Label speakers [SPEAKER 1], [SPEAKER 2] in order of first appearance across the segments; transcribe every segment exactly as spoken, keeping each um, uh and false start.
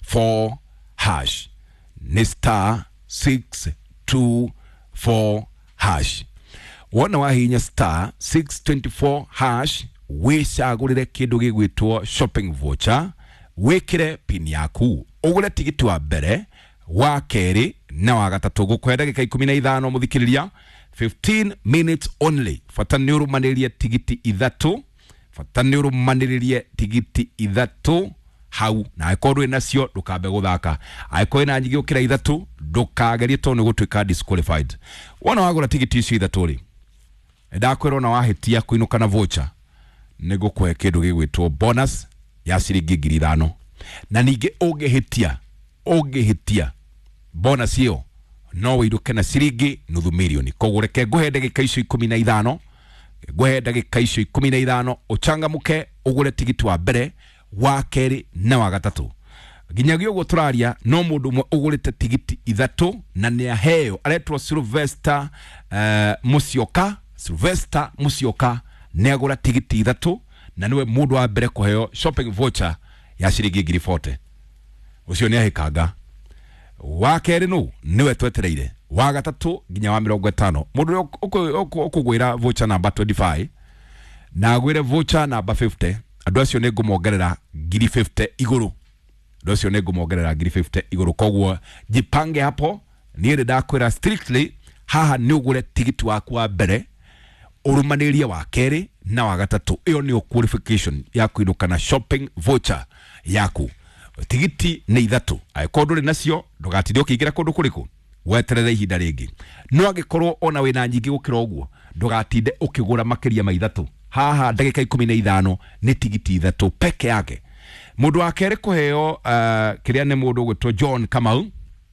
[SPEAKER 1] four hash ni star six two four hash. Wana wahinya star six two four hash wicagurire kindu gigwitwo shopping voucher, wikire pin yaku ugure tigiti wa mbere, wa keri na wa gatatu gukwenda gika ikumi na ithano muthikiriria fifteen minutes only. Fatani urumanirie tigiti ithatu, fatani urumanirie tigiti ithatu hau na akorwe nacio ndukambe guthaka, akorwe na nyigi ukira ithatu ndukagerie to nigutwika disqualified. Wana wagura tigiti icio ithatu ri ndakwirwo na wahitia kuinuka na voucher nigukwe kindu gigwitwo bonus ya ciringi ngiri ithano, na ninge ungihitia ungihitia bonus iyo no wiruke na ciringi nuthu milioni. Kogureke nguhe ndagika icio ikumi na ithano, nguhe ndagika icio ikumi na ithano uchangamuke ugure tigiti wa mbere, wa keri na wa gatatu. Ginyagio guo turaria no mundu mwe ugurite tigiti ithatu na ni aheo aretwo Sylvester uh, Musyoka. Sylvester Musyoka ne agura tigiti ithatu na niwe mundu wa mbere kuheo shopping voucher ya ciringi ngiri forty. Ucio ni ahikanga. Wa keri no niwe twetereire, wa gatatu ginya wa mirongo itano. Mundu ukugwira voucher number twenty-five na agwire voucher number fifty, andu acio ne ngumongerera ngiri fifty iguru. Andu acio ne ngumongerera ngiri fifty iguru. Kogwo jipange hapo, ni ri ndakwira strictly haha ni ugure tigiti waku wa mbere, urumanirie wa keri na wa gatatu. Iyo ni qualification ya kuinuka na shopping voucher yaku. Tigiti ni ithatu, aikondo ri nacio ndugatithio kigira kundu kuriku weterere ihinda ringi. No agikorwo ona wina nyingi gukira uguo ndugatinde ukigura makiria ma ithatu. Haha ndagika ikumi na ithano ni tigiti ithatu peke yake. Mundu wa keri kuheo uh, kiria ni mundu gwitwo John Kamau.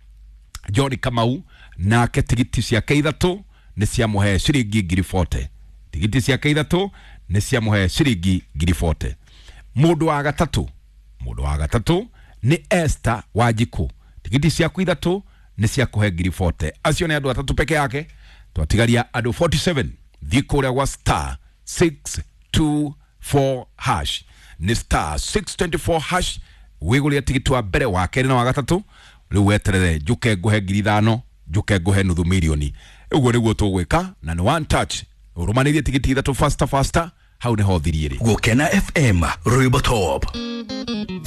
[SPEAKER 1] John Kamau na ke tigiti cia ithatu ni cia muhe ciringi ngiri forty. Tigiti cia ithatu ni cia muhe ciringi ngiri forty. Mundu wa gatatu, mundu wa gatatu ni Esther Wajiku. Tigiti cia ithatu ni cia kuhe ngiri forty. Acio ni andu atatu peke yake. Twatigaria andu forty-seven. Thikura wa star six two four hash. Ni star six two four hash wigulia tigiti wa mbere, wa keri na wa gatatu. Riu weterere juke nguhe ngiri ithano, juke nguhe nuthu milioni. Uguo niguo tugwika na ni one touch. Urumanirie tigiti ithatu faster faster. Hau ni ho thirie ri. Gukena F M Rwimbo Top.